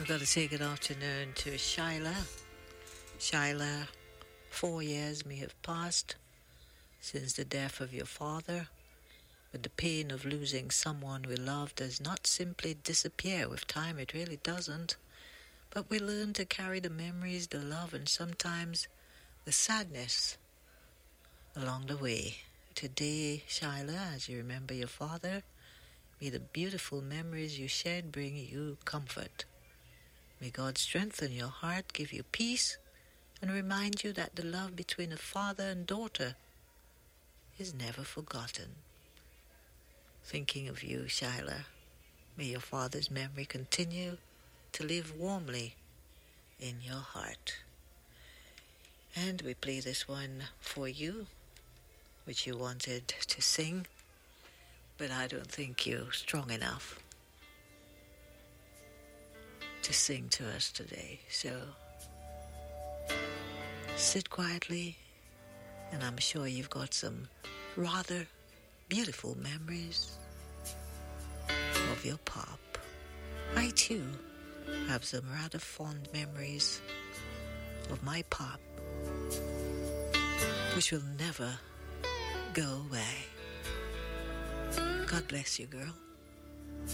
I've got to say good afternoon to Shyla. Shyla, 4 years may have passed since the death of your father, but the pain of losing someone we love does not simply disappear with time. It really doesn't. But we learn to carry the memories, the love, and sometimes the sadness along the way. Today, Shyla, as you remember your father, may the beautiful memories you shared bring you comfort. May God strengthen your heart, give you peace, and remind you that the love between a father and daughter is never forgotten. Thinking of you, Shyla, may your father's memory continue to live warmly in your heart. And we play this one for you, which you wanted to sing, but I don't think you're strong enough to sing to us today. So sit quietly, and I'm sure you've got some rather beautiful memories of your pop. I too have some rather fond memories of my pop, which will never go away. God bless you, girl.